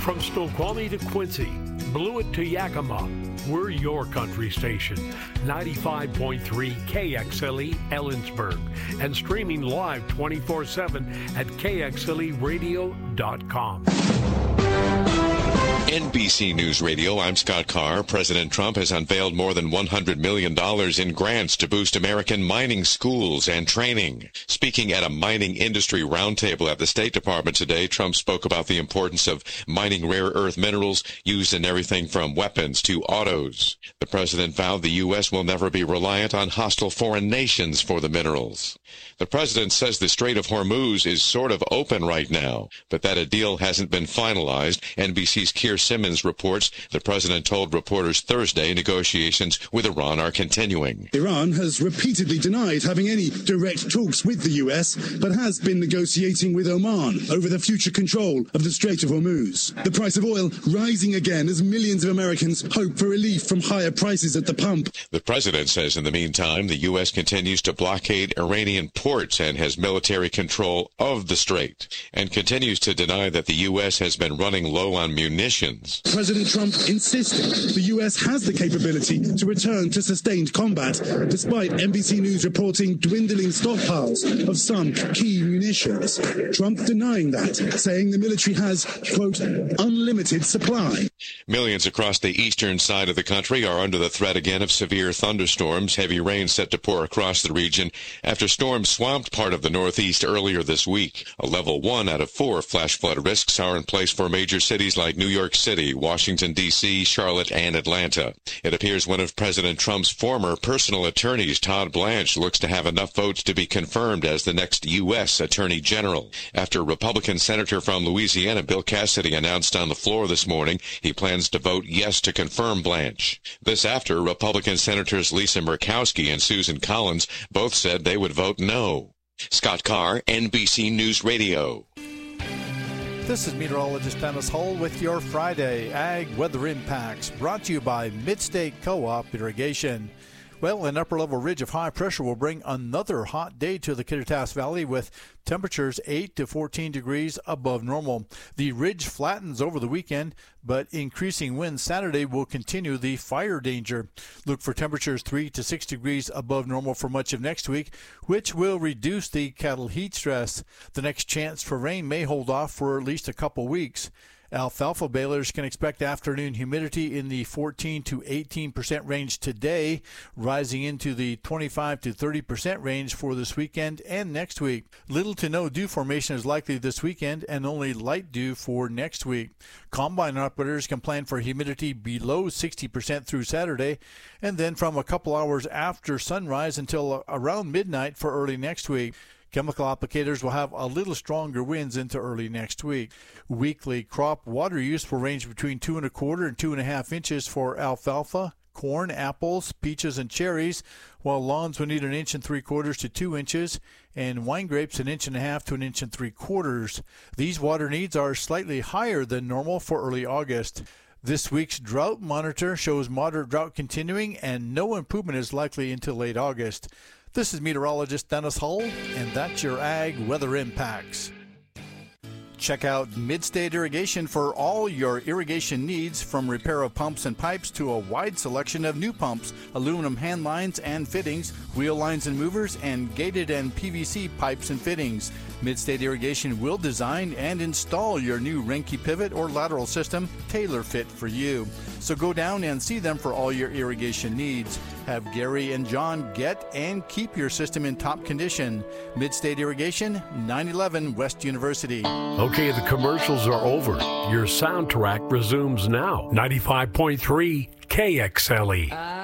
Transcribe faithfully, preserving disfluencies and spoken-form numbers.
From Snoqualmie to Quincy, Blewett to Yakima, we're your country station. ninety-five point three K X L E Ellensburg and streaming live twenty-four seven at K X L E radio dot com. N B C News Radio, I'm Scott Carr. President Trump has unveiled more than one hundred million dollars in grants to boost American mining schools and training. Speaking at a mining industry roundtable at the State Department today, Trump spoke about the importance of mining rare earth minerals used in everything from weapons to autos. The president vowed the U S will never be reliant on hostile foreign nations for the minerals. The president says the Strait of Hormuz is sort of open right now, but that a deal hasn't been finalized. N B C's Keir Simmons reports the president told reporters Thursday negotiations with Iran are continuing. Iran has repeatedly denied having any direct talks with the U S, but has been negotiating with Oman over the future control of the Strait of Hormuz. The price of oil rising again as millions of Americans hope for relief from higher prices at the pump. The president says in the meantime, the U S continues to blockade Iranian ports and has military control of the strait, and continues to deny that the U S has been running low on munitions. President Trump insisting the U S has the capability to return to sustained combat, despite N B C News reporting dwindling stockpiles of some key munitions. Trump denying that, saying the military has, quote, unlimited supply. Millions across the eastern side of the country are under the threat again of severe thunderstorms. Heavy rain set to pour across the region after storms swamped part of the Northeast earlier this week. A level one out of four flash flood risks are in place for major cities like New York City, Washington, D C, Charlotte, and Atlanta. It appears one of President Trump's former personal attorneys, Todd Blanche, looks to have enough votes to be confirmed as the next U S Attorney General. After Republican Senator from Louisiana, Bill Cassidy, announced on the floor this morning he plans to vote yes to confirm Blanche. This after Republican Senators Lisa Murkowski and Susan Collins both said they would vote no. Scott Carr, N B C News Radio. This is meteorologist Dennis Hull with your Friday Ag Weather Impacts, brought to you by Midstate Co-op Irrigation. Well, an upper-level ridge of high pressure will bring another hot day to the Kittitas Valley with temperatures eight to fourteen degrees above normal. The ridge flattens over the weekend, but increasing winds Saturday will continue the fire danger. Look for temperatures three to six degrees above normal for much of next week, which will reduce the cattle heat stress. The next chance for rain may hold off for at least a couple weeks. Alfalfa balers can expect afternoon humidity in the fourteen to eighteen percent range today, rising into the twenty-five to thirty percent range for this weekend and next week. Little to no dew formation is likely this weekend and only light dew for next week. Combine operators can plan for humidity below sixty percent through Saturday, and then from a couple hours after sunrise until around midnight for early next week. Chemical applicators will have a little stronger winds into early next week. Weekly crop water use will range between two and a quarter and two and a half inches for alfalfa, corn, apples, peaches, and cherries, while lawns will need an inch and three quarters to two inches, and wine grapes an inch and a half to an inch and three quarters. These water needs are slightly higher than normal for early August. This week's drought monitor shows moderate drought continuing, and no improvement is likely until late August. This is meteorologist Dennis Hull, and that's your Ag Weather Impacts. Check out Midstate Irrigation for all your irrigation needs, from repair of pumps and pipes to a wide selection of new pumps, aluminum hand lines and fittings, wheel lines and movers, and gated and P V C pipes and fittings. Midstate Irrigation will design and install your new Renke pivot or lateral system, tailor fit for you. So go down and see them for all your irrigation needs. Have Gary and John get and keep your system in top condition. Midstate Irrigation, nine eleven West University. Okay, the commercials are over. Your soundtrack resumes now. ninety-five point three K X L E.